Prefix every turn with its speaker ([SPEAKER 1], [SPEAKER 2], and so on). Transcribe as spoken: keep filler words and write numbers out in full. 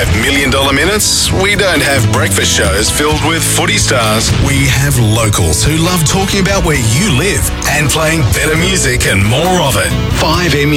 [SPEAKER 1] have million dollar minutes. We don't have breakfast shows filled with footy stars. We have locals who love talking about where you live and playing better music and more of it. five M